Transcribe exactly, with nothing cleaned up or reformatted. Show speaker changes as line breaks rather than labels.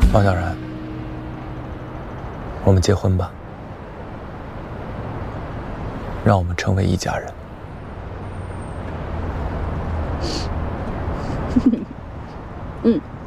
王小然，我们结婚吧，让我们成为一家人。
嗯。